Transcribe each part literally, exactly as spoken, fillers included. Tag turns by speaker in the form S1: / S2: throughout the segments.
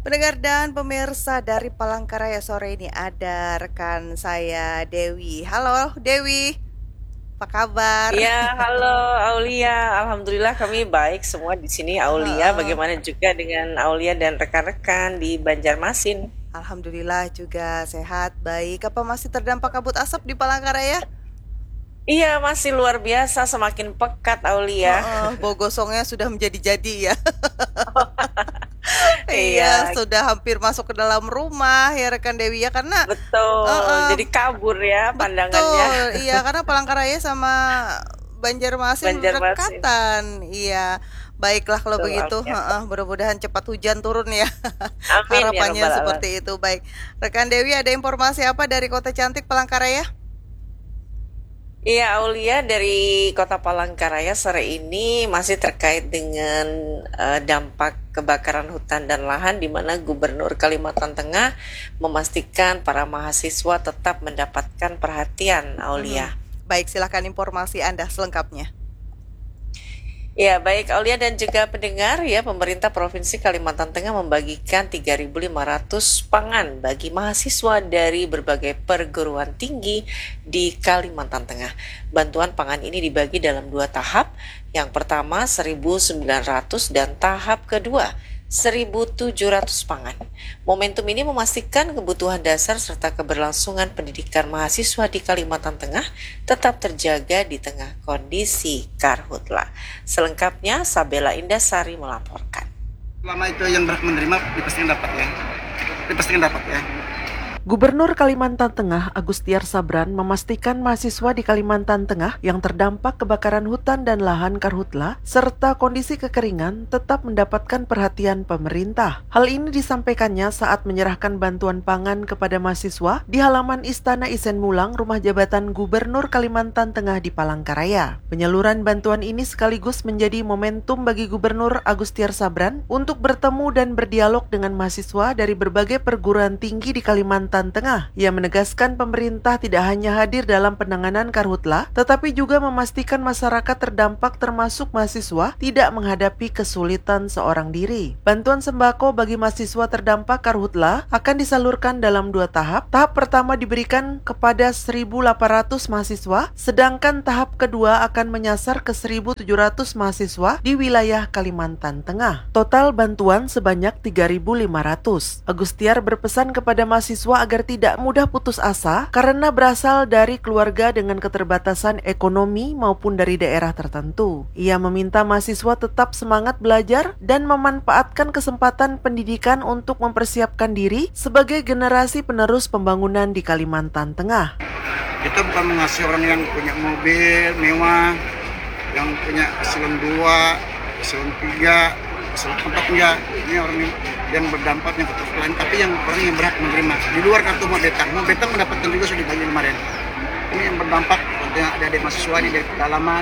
S1: Pendengar dan pemirsa dari Palangkaraya sore ini ada rekan saya Dewi. Halo Dewi, apa kabar?
S2: Iya, halo Aulia. Alhamdulillah kami baik semua di sini. Aulia,
S1: Heeh.
S2: bagaimana juga dengan Aulia dan rekan-rekan di Banjarmasin?
S1: Alhamdulillah juga sehat, baik. Apa masih terdampak kabut asap di Palangkaraya?
S2: Iya, masih luar biasa, semakin pekat Aulia.
S1: Heeh, bau gosongnya sudah menjadi-jadi ya. Iya,
S2: Iya,
S1: sudah hampir masuk ke dalam rumah ya rekan Dewi ya karena
S2: betul.
S1: heeh,
S2: Jadi kabur ya pandangannya.
S1: betul, iya karena Palangkaraya sama Banjarmasin
S2: Banjarmasin.
S1: berdekatan. Iya, baiklah kalau
S2: Betul,
S1: begitu.
S2: Aulia.
S1: Heeh, mudah-mudahan cepat hujan turun ya.
S2: Amin ya
S1: Harapannya
S2: Rabbal Alamin.
S1: seperti itu. Baik, rekan Dewi ada informasi apa dari kota cantik Palangkaraya?
S2: Iya, Aulia dari Kota Palangkaraya sore ini masih terkait dengan eh, dampak kebakaran hutan dan lahan di mana Gubernur Kalimantan Tengah memastikan para mahasiswa tetap mendapatkan perhatian,
S1: Mhm.
S2: Aulia.
S1: Baik, silakan informasi Anda selengkapnya.
S2: Ya, baik Aulia dan juga pendengar ya, pemerintah Provinsi Kalimantan Tengah membagikan tiga ribu lima ratus pangan bagi mahasiswa dari berbagai perguruan tinggi di Kalimantan Tengah. Bantuan pangan ini dibagi dalam dua tahap. Yang pertama seribu sembilan ratus dan tahap kedua seribu tujuh ratus pangan. Momentum ini memastikan kebutuhan dasar serta keberlangsungan pendidikan mahasiswa di Kalimantan Tengah tetap terjaga di tengah kondisi karhutla. Selengkapnya Sabela Indasari melaporkan.
S3: Selama itu yang berhak menerima dipastikan dapat ya. Dipastikan dapat ya.
S4: Gubernur Kalimantan Tengah Agustiar Sabran memastikan mahasiswa di Kalimantan Tengah yang terdampak kebakaran hutan dan lahan karhutla serta kondisi kekeringan tetap mendapatkan perhatian pemerintah. Hal ini disampaikannya saat menyerahkan bantuan pangan kepada mahasiswa di halaman Istana Isen Mulang, rumah jabatan Gubernur Kalimantan Tengah di Palangkaraya. Penyaluran bantuan ini sekaligus menjadi momentum bagi Gubernur Agustiar Sabran untuk bertemu dan berdialog dengan mahasiswa dari berbagai perguruan tinggi di Kalimantan Tengah. Ia menegaskan pemerintah tidak hanya hadir dalam penanganan karhutla, tetapi juga memastikan masyarakat terdampak termasuk mahasiswa tidak menghadapi kesulitan seorang diri. Bantuan sembako bagi mahasiswa terdampak karhutla akan disalurkan dalam dua tahap. Tahap pertama diberikan kepada seribu delapan ratus mahasiswa, sedangkan tahap kedua akan menyasar ke seribu tujuh ratus mahasiswa di wilayah Kalimantan Tengah. Total bantuan sebanyak tiga ribu lima ratus. Agustiar berpesan kepada mahasiswa agar tidak mudah putus asa karena berasal dari keluarga dengan keterbatasan ekonomi maupun dari daerah tertentu. Ia meminta mahasiswa tetap semangat belajar dan memanfaatkan kesempatan pendidikan untuk mempersiapkan diri sebagai generasi penerus pembangunan di Kalimantan Tengah.
S3: Kita bukan mengasih orang yang punya mobil mewah, yang punya eselon dua, eselon tiga, eselon empat enggak. Ini orang yang berdampak yang tetap lain, tapi yang orang yang berhak menerima di luar kartu Merdetang. Merdetang mendapatkan juga sudah dibagi kemarin. Ini yang berdampak ada adik mahasiswa di dari pedalaman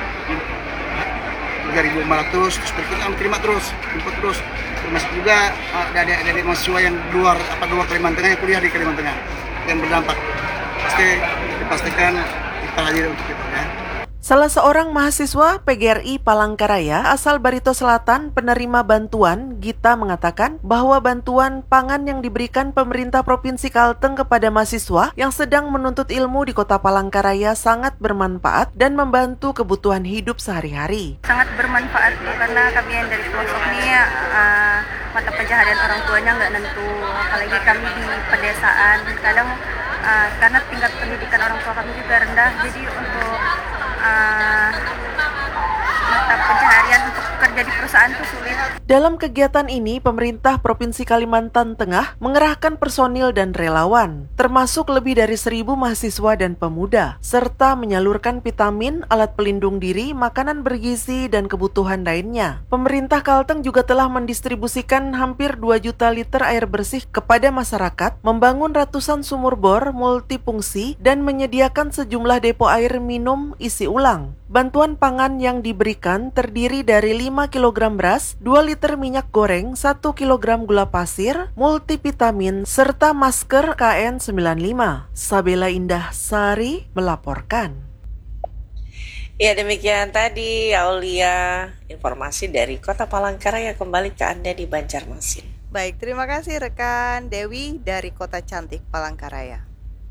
S3: tiga ribu lima ratus, terus berikutnya kami terima terus, input terus. Termasuk juga ada adik-adik mahasiswa yang luar apa luar Kalimantan Tengah yang kuliah di Kalimantan Tengah yang berdampak. Pasti dipastikan kita hadir untuk itu ya.
S4: Salah seorang mahasiswa P G R I Palangkaraya asal Barito Selatan penerima bantuan, Gita, mengatakan bahwa bantuan pangan yang diberikan pemerintah Provinsi Kalteng kepada mahasiswa yang sedang menuntut ilmu di Kota Palangkaraya sangat bermanfaat dan membantu kebutuhan hidup sehari-hari.
S5: Sangat bermanfaat karena kami yang dari pelosok ini uh, mata pencaharian orang tuanya nggak nentu, apalagi kami di pedesaan kadang uh, karena tingkat pendidikan orang tua kami juga rendah, jadi untuk uh, mata pencaharian untuk kerja di perusahaan itu sulit.
S4: Dalam kegiatan ini, pemerintah Provinsi Kalimantan Tengah mengerahkan personil dan relawan, termasuk lebih dari seribu mahasiswa dan pemuda, serta menyalurkan vitamin, alat pelindung diri, makanan bergizi, dan kebutuhan lainnya. Pemerintah Kalteng juga telah mendistribusikan hampir dua juta liter air bersih kepada masyarakat, membangun ratusan sumur bor multifungsi, dan menyediakan sejumlah depo air minum isi ulang. Bantuan pangan yang diberikan terdiri dari lima kilogram beras, dua liter minyak goreng, satu kilogram gula pasir, multivitamin, serta masker K N sembilan puluh lima. Sabela Indah Sari melaporkan.
S2: Ya, demikian tadi Aulia informasi dari Kota Palangkaraya, kembali ke Anda di Banjarmasin.
S1: Baik, terima kasih rekan Dewi dari Kota Cantik Palangkaraya.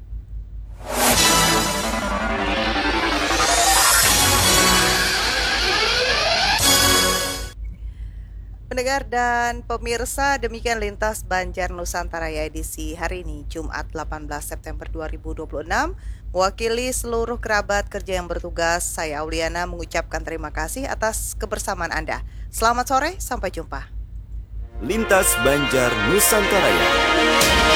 S1: Pendengar dan pemirsa, demikian Lintas Banjar Nusantara ya edisi hari ini, Jumat delapan belas September dua ribu dua puluh enam. Mewakili seluruh kerabat kerja yang bertugas, saya Auliana mengucapkan terima kasih atas kebersamaan Anda. Selamat sore, sampai jumpa.
S6: Lintas Banjar Nusantara.